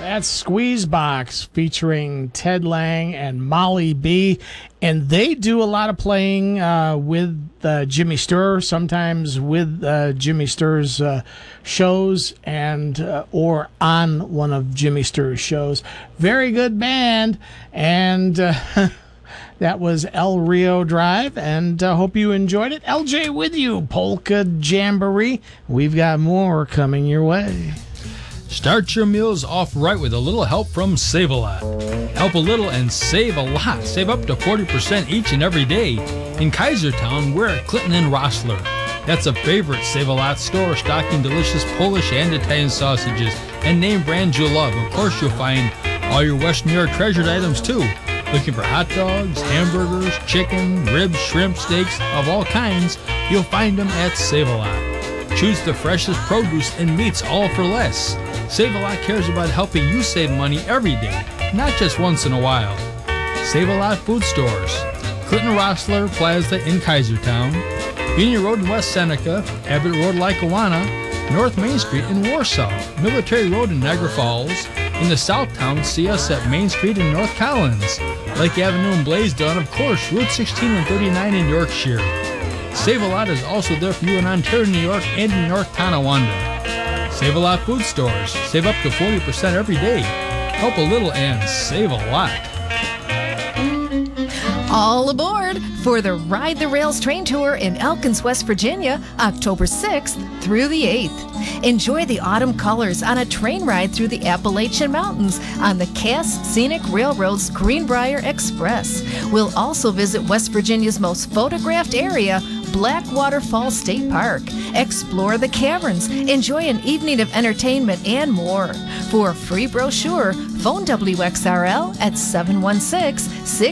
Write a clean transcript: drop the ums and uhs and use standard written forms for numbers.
That's Squeezebox featuring Ted Lang and Molly B. And they do a lot of playing with Jimmy Sturr, sometimes with Jimmy Sturr's shows and or on one of Jimmy Sturr's shows. Very good band. And that was El Rio Drive, and hope you enjoyed it. LJ with you, Polka Jamboree. We've got more coming your way. Start your meals off right with a little help from Save-A-Lot. Help a little and save a lot. Save up to 40% each and every day. In Kaisertown, we're at Clinton and Rossler. That's a favorite Save-A-Lot store, stocking delicious Polish and Italian sausages and name brands you'll love. Of course, you'll find all your West New York treasured items, too. Looking for hot dogs, hamburgers, chicken, ribs, shrimp, steaks of all kinds, you'll find them at Save-A-Lot. Choose the freshest produce and meats, all for less. Save-A-Lot cares about helping you save money every day, not just once in a while. Save-A-Lot food stores. Clinton Rossler Plaza in Kaisertown, Union Road in West Seneca, Abbott Road, Lackawanna, North Main Street in Warsaw, Military Road in Niagara Falls. In the Southtown, see us at Main Street in North Collins, Lake Avenue in Blaisdell, and of course, Route 16 and 39 in Yorkshire. Save-A-Lot is also there for you in Ontario, New York, and in North Tonawanda. Save-A-Lot food stores. Save up to 40% every day. Help a little and save a lot. All aboard for the Ride the Rails train tour in Elkins, West Virginia, October 6th through the 8th. Enjoy the autumn colors on a train ride through the Appalachian Mountains on the Cass Scenic Railroad's Greenbrier Express. We'll also visit West Virginia's most photographed area, Blackwater Falls State Park. Explore the caverns, enjoy an evening of entertainment, and more. For a free brochure, phone WXRL at 716-6